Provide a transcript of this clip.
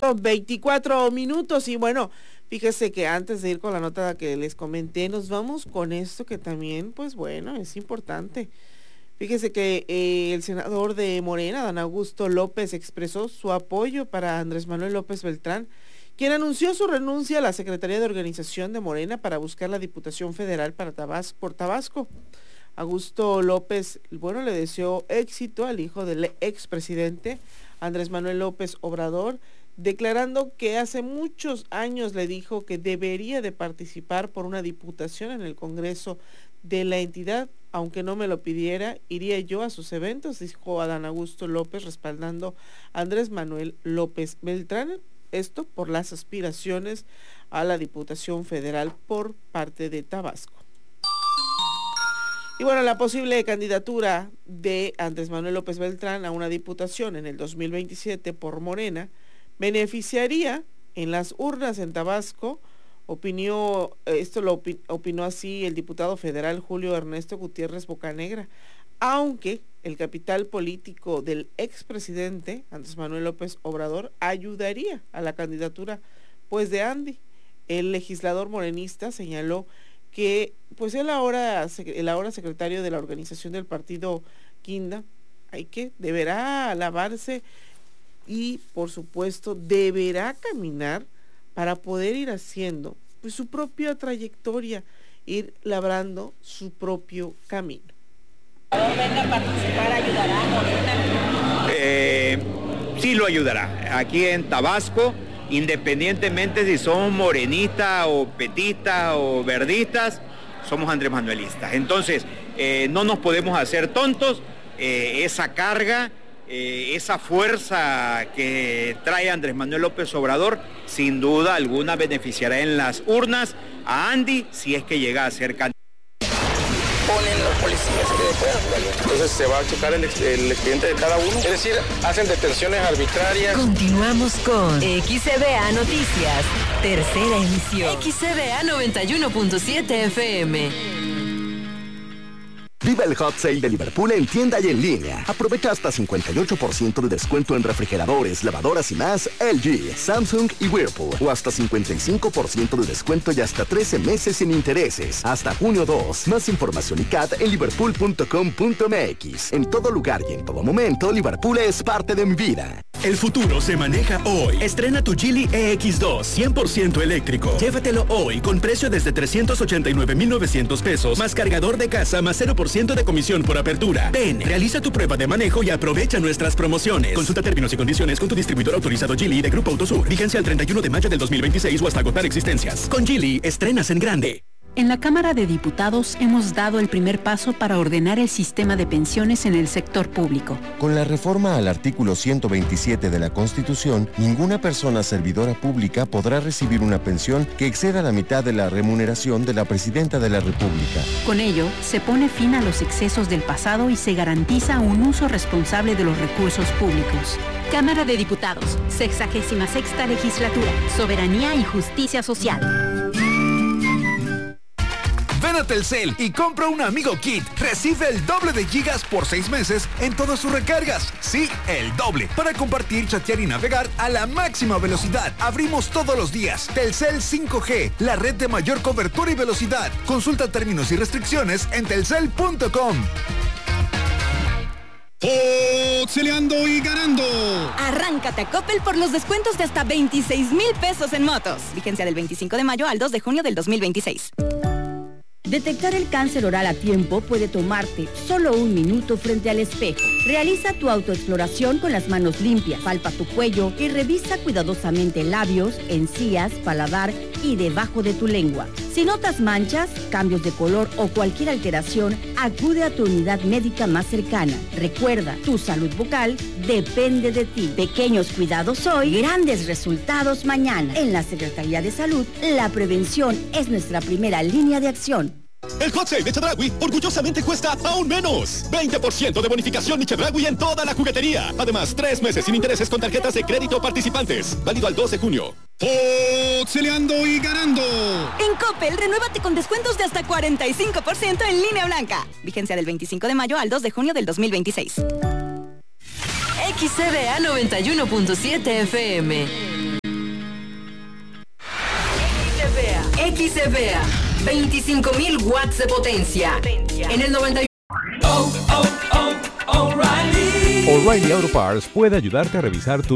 24 minutos y bueno, fíjese que antes de ir con la nota que les comenté, nos vamos con esto que también, pues bueno, es importante. Fíjese que el senador de Morena, Dan Augusto López, expresó su apoyo para Andrés Manuel López Beltrán, quien anunció su renuncia a la Secretaría de Organización de Morena para buscar la Diputación Federal por Tabasco. Augusto López, bueno, le deseó éxito al hijo del expresidente Andrés Manuel López Obrador, declarando que hace muchos años le dijo que debería de participar por una diputación en el Congreso de la entidad. Aunque no me lo pidiera, iría yo a sus eventos, dijo Adán Augusto López, respaldando a Andrés Manuel López Beltrán, esto por las aspiraciones a la Diputación Federal por parte de Tabasco. Y bueno, la posible candidatura de Andrés Manuel López Beltrán a una diputación en el 2027 por Morena beneficiaría en las urnas en Tabasco. Opinó así el diputado federal Julio Ernesto Gutiérrez Bocanegra, aunque el capital político del expresidente Andrés Manuel López Obrador ayudaría a la candidatura pues de Andy. El legislador morenista señaló que pues el ahora secretario de la organización del partido Quinda deberá alabarse y por supuesto deberá caminar para poder ir haciendo pues su propia trayectoria, ir labrando su propio camino. ¿Venga a participar, ayudará a Morena? Sí lo ayudará. Aquí en Tabasco, independientemente si somos morenistas o petistas o verdistas, somos Andrés Manuelistas. Entonces, no nos podemos hacer tontos. Esa carga, esa fuerza que trae Andrés Manuel López Obrador, sin duda alguna beneficiará en las urnas a Andy si es que llega a ser candidato. Ponen los policías que puedan. Entonces se va a checar el expediente de cada uno. Es decir, hacen detenciones arbitrarias. Continuamos con XCBA Noticias, tercera emisión. XCBA 91.7 FM. Viva el Hot Sale de Liverpool en tienda y en línea. Aprovecha hasta 58% de descuento en refrigeradores, lavadoras y más LG, Samsung y Whirlpool. O hasta 55% de descuento y hasta 13 meses sin intereses. Hasta junio 2. Más información y CAT en liverpool.com.mx. En todo lugar y en todo momento, Liverpool es parte de mi vida. El futuro se maneja hoy. Estrena tu Geely EX2 100% eléctrico. Llévatelo hoy con precio desde 389,900 pesos, más cargador de casa, más 0% de comisión por apertura. Ven, realiza tu prueba de manejo y aprovecha nuestras promociones. Consulta términos y condiciones con tu distribuidor autorizado Geely de Grupo Autosur. Vigencia al 31 de mayo del 2026 o hasta agotar existencias. Con Geely, estrenas en grande. En la Cámara de Diputados hemos dado el primer paso para ordenar el sistema de pensiones en el sector público. Con la reforma al artículo 127 de la Constitución, ninguna persona servidora pública podrá recibir una pensión que exceda la mitad de la remuneración de la Presidenta de la República. Con ello, se pone fin a los excesos del pasado y se garantiza un uso responsable de los recursos públicos. Cámara de Diputados, 66ª Legislatura, Soberanía y Justicia Social. Ven a Telcel y compra un Amigo Kit. Recibe el doble de gigas por 6 meses en todas sus recargas. Sí, el doble. Para compartir, chatear y navegar a la máxima velocidad. Abrimos todos los días. Telcel 5G, la red de mayor cobertura y velocidad. Consulta términos y restricciones en telcel.com. ¡Foxeleando y ganando! Arráncate a Coppel por los descuentos de hasta 26,000 pesos en motos. Vigencia del 25 de mayo al 2 de junio del 2026. Detectar el cáncer oral a tiempo puede tomarte solo 1 minuto frente al espejo. Realiza tu autoexploración con las manos limpias, palpa tu cuello y revisa cuidadosamente labios, encías, paladar y debajo de tu lengua. Si notas manchas, cambios de color o cualquier alteración, acude a tu unidad médica más cercana. Recuerda, tu salud bucal depende de ti. Pequeños cuidados hoy, grandes resultados mañana. En la Secretaría de Salud, la prevención es nuestra primera línea de acción. El Hot Sale de Chedraui orgullosamente cuesta aún menos. 20% de bonificación de Chedraui en toda la juguetería. Además, 3 meses sin intereses con tarjetas de crédito participantes. Válido al 2 de junio. Foxeleando y ganando. En Coppel, renuévate con descuentos de hasta 45% en línea blanca. Vigencia del 25 de mayo al 2 de junio del 2026. XCBA 91.7 FM. XCBA, 25,000 watts de potencia. En el 91. O'Reilly Auto Parts puede ayudarte a revisar tu